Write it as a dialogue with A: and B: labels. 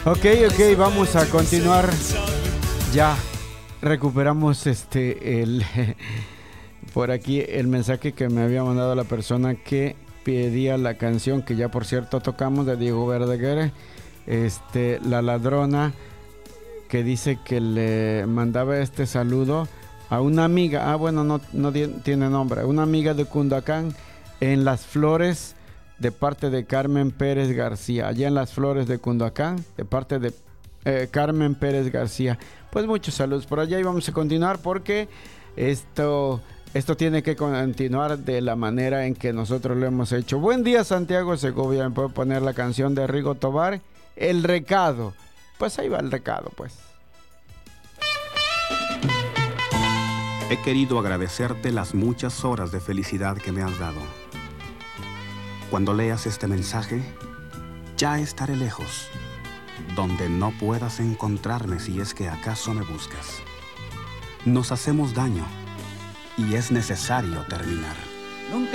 A: Ok, vamos a continuar. Ya recuperamos por aquí el mensaje que me había mandado la persona que pedía la canción que ya por cierto tocamos de Diego Verdaguer, La Ladrona, que dice que le mandaba este saludo a una amiga, bueno, no tiene nombre, una amiga de Cundacán en Las Flores, de parte de Carmen Pérez García, allá en Las Flores de Cundacán, de parte de Carmen Pérez García. Pues muchos saludos por allá y vamos a continuar porque esto tiene que continuar de la manera en que nosotros lo hemos hecho. Buen día, Santiago Segovia. ¿Me puedo poner la canción de Rigo Tobar? El recado. Pues ahí va el recado, pues.
B: He querido agradecerte las muchas horas de felicidad que me has dado. Cuando leas este mensaje, ya estaré lejos, donde no puedas encontrarme si es que acaso me buscas. Nos hacemos daño y es necesario terminar.